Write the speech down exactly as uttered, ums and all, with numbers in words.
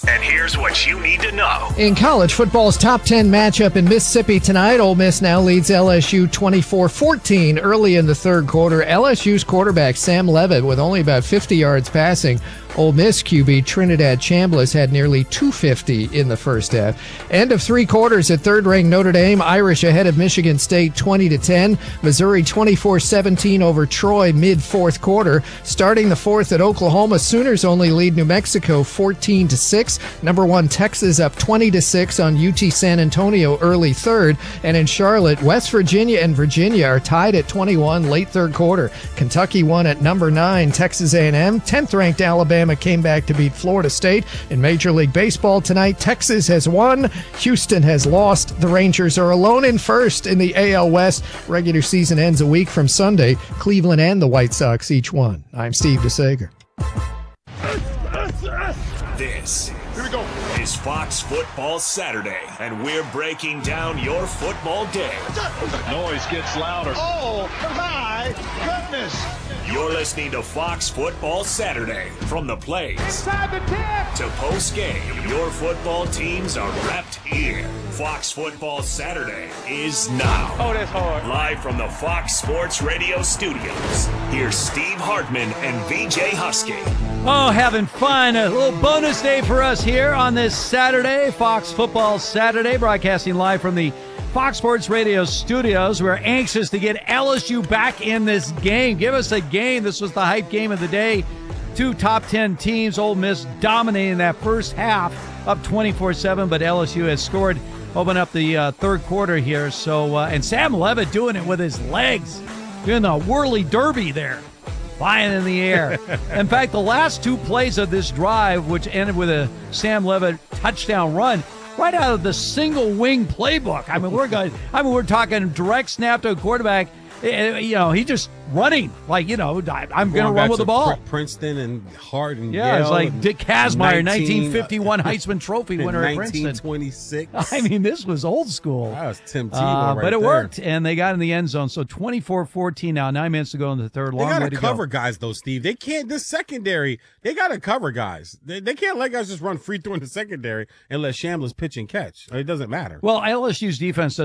And here's what you need to know. In college football's top ten matchup in Mississippi tonight, Ole Miss now leads L S U twenty-four fourteen early in the third quarter. L S U's quarterback Sam Leavitt with only about fifty yards passing. Ole Miss Q B Trinidad Chambliss had nearly two fifty in the first half. End of three quarters at third-ranked Notre Dame. Irish ahead of Michigan State twenty to ten. Missouri twenty-four seventeen over Troy mid-fourth quarter. Starting the fourth at Oklahoma, Sooners only lead New Mexico fourteen to six. Number one Texas up twenty to six on U T San Antonio early third. And in Charlotte, West Virginia and Virginia are tied at twenty-one late third quarter. Kentucky won at number nine Texas A and M. tenth-ranked Alabama came back to beat Florida State. In Major League Baseball tonight, Texas has won, Houston has lost. The Rangers are alone in first in the A L West. Regular season ends a week from Sunday. Cleveland and the White Sox each won. I'm Steve DeSager. This is Fox Football Saturday, and we're breaking down your football day. The noise gets louder. Oh, my goodness. You're listening to Fox Football Saturday. From the plays Inside the tip to post-game, your football teams are repped here. Fox Football Saturday is now. Oh, that's hard. Live from the Fox Sports Radio studios, here's Steve Hartman and V J Husky. Oh, having fun. A little bonus day for us here on this Saturday, Fox Football Saturday, broadcasting live from the Fox Sports Radio studios. We're anxious to get L S U back in this game. Give us a game. This was the hype game of the day. Two top ten teams. Ole Miss dominating that first half, up twenty-four seven, but L S U has scored, open up the uh, third quarter here. So, uh, and Sam Leavitt doing it with his legs, doing the whirly derby there, flying in the air. In fact, the last two plays of this drive, which ended with a Sam Leavitt touchdown run, right out of the single wing playbook. I mean, we're going. I mean, we're talking direct snap to a quarterback. You know, he just running like, you know, I'm going to run with the ball. Princeton and Hart and yeah, Yale, it's like Dick Kazmaier, nineteen fifty-one uh, Heisman Trophy winner at Princeton. nineteen twenty-six. I mean, this was old school. That was Tim Tebow uh, right But it there. worked, and they got in the end zone. So twenty-four fourteen now, nine minutes to go in the third. Long They got way to to cover go. guys, though, Steve. They can't, this secondary, they got to cover guys. They, they can't let guys just run free through in the secondary and let Chambliss pitch and catch. It doesn't matter. Well, L S U's defense